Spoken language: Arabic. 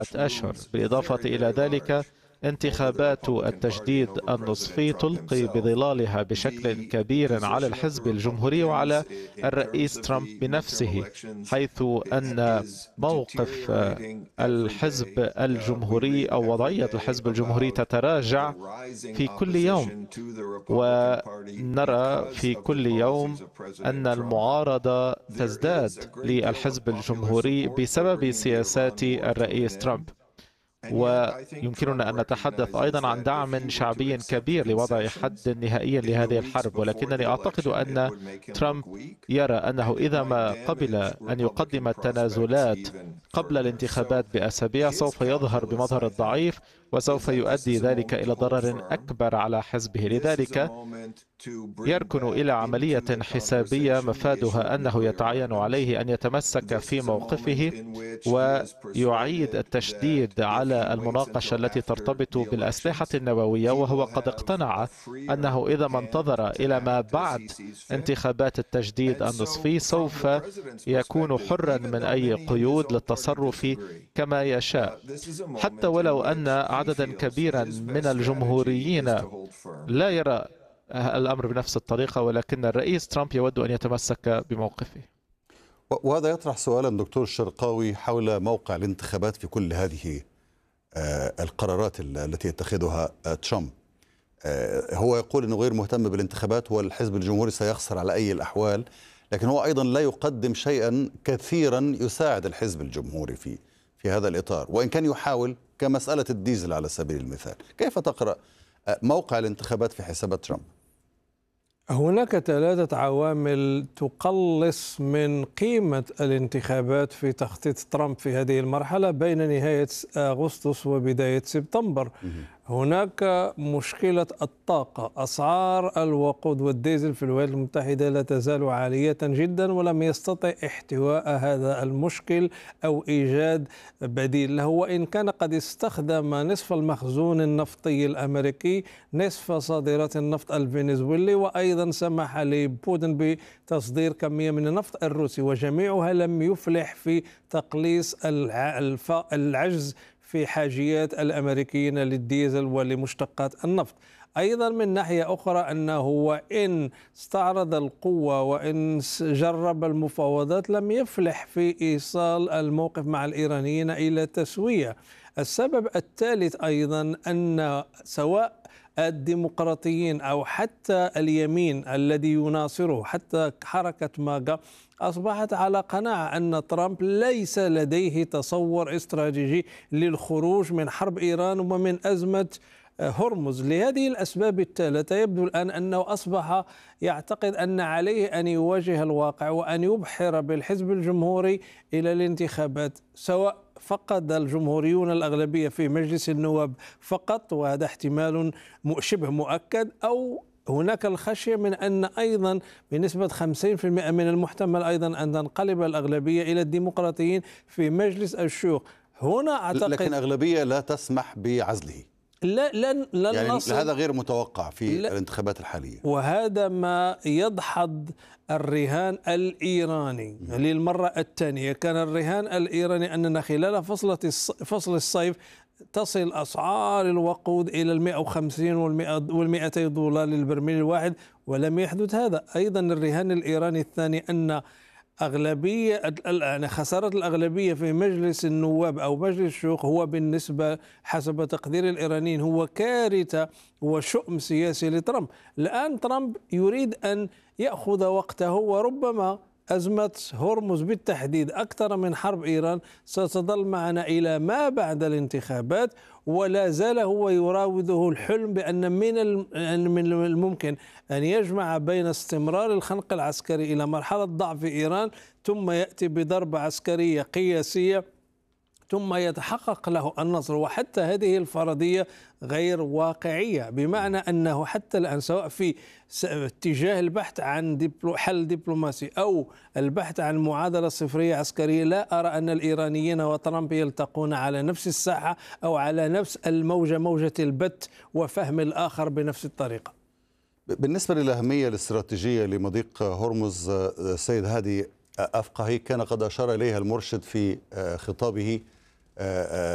أشهر. بالإضافة إلى ذلك، انتخابات التجديد النصفي تلقي بظلالها بشكل كبير على الحزب الجمهوري وعلى الرئيس ترامب بنفسه، حيث أن موقف الحزب الجمهوري أو وضعية الحزب الجمهوري تتراجع في كل يوم، ونرى في كل يوم أن المعارضة تزداد للحزب الجمهوري بسبب سياسات الرئيس ترامب. ويمكننا أن نتحدث أيضا عن دعم شعبي كبير لوضع حد نهائي لهذه الحرب، ولكنني أعتقد أن ترامب يرى أنه إذا ما قبل أن يقدم التنازلات قبل الانتخابات بأسابيع سوف يظهر بمظهر الضعيف، وسوف يؤدي ذلك إلى ضرر أكبر على حزبه. لذلك يركن إلى عملية حسابية مفادها أنه يتعين عليه أن يتمسك في موقفه ويعيد التشديد على المناقشة التي ترتبط بالأسلحة النووية، وهو قد اقتنع أنه إذا ما انتظر إلى ما بعد انتخابات التجديد النصفي سوف يكون حرا من أي قيود للتصرف كما يشاء، حتى ولو أن عددا كبيرا من الجمهوريين لا يرى الأمر بنفس الطريقة، ولكن الرئيس ترامب يود أن يتمسك بموقفه. وهذا يطرح سؤالا دكتور الشرقاوي حول موقع الانتخابات في كل هذه القرارات التي يتخذها ترامب. هو يقول أنه غير مهتم بالانتخابات والحزب الجمهوري سيخسر على أي الأحوال، لكن هو أيضا لا يقدم شيئا كثيرا يساعد الحزب الجمهوري في هذا الإطار، وإن كان يحاول كمسألة الديزل على سبيل المثال. كيف تقرأ موقع الانتخابات في حسابات ترامب؟ هناك ثلاثة عوامل تقلص من قيمة الانتخابات في تخطيط ترامب في هذه المرحلة بين نهاية أغسطس وبداية سبتمبر. هناك مشكلة الطاقة، أسعار الوقود والديزل في الولايات المتحدة لا تزال عالية جدا، ولم يستطع احتواء هذا المشكل أو إيجاد بديل له، وإن كان قد استخدم نصف المخزون النفطي الأمريكي، نصف صادرات النفط الفنزويلي، وأيضا سمح لبوتين بتصدير كمية من النفط الروسي، وجميعها لم يفلح في تقليص العجز في حاجيات الأمريكيين للديزل ولمشتقات النفط. أيضا من ناحية أخرى أنه وإن استعرض القوة وإن جرب المفاوضات لم يفلح في إيصال الموقف مع الإيرانيين إلى تسوية. السبب الثالث أيضا أن سواء الديمقراطيين أو حتى اليمين الذي يناصره، حتى حركة ماغا، أصبحت على قناعة أن ترامب ليس لديه تصور استراتيجي للخروج من حرب إيران ومن أزمة هرمز. لهذه الأسباب الثلاثة يبدو الآن أنه أصبح يعتقد أن عليه أن يواجه الواقع وأن يبحر بالحزب الجمهوري إلى الانتخابات، سواء فقد الجمهوريون الأغلبية في مجلس النواب فقط، وهذا احتمال شبه مؤكد، أو هناك الخشية من أن أيضا بنسبة 50% من المحتمل أيضا أن تنقلب الأغلبية إلى الديمقراطيين في مجلس الشيوخ. هنا أعتقد لكن أغلبية لا تسمح بعزله. لن يعني نصل، هذا غير متوقع في الانتخابات الحالية، وهذا ما يدحض الرهان الإيراني للمرة الثانية. كان الرهان الإيراني أننا خلال فصل الصيف تصل أسعار الوقود إلى 150 وال200 دولار للبرميل الواحد، ولم يحدث هذا. أيضا الرهان الإيراني الثاني أن خسارة الأغلبية في مجلس النواب أو مجلس الشيوخ هو بالنسبة حسب تقدير الإيرانيين هو كارثة وشؤم سياسي لترامب. الآن ترامب يريد أن يأخذ وقته، وربما أزمة هرمز بالتحديد أكثر من حرب إيران ستظل معنا إلى ما بعد الانتخابات، ولا زال هو يراوده الحلم بأن من الممكن أن يجمع بين استمرار الخنق العسكري إلى مرحلة ضعف إيران، ثم يأتي بضربة عسكرية قياسية، ثم يتحقق له النصر. وحتى هذه الفرضية غير واقعية، بمعنى أنه حتى الآن سواء في اتجاه البحث عن حل دبلوماسي أو البحث عن معادلة صفرية عسكرية، لا أرى أن الإيرانيين وترامب يلتقون على نفس الساحة أو على نفس الموجة، موجة البت وفهم الآخر بنفس الطريقة. بالنسبة للأهمية الاستراتيجية لمضيق هرمز، السيد هادي أفقهي كان قد أشار إليها المرشد في خطابه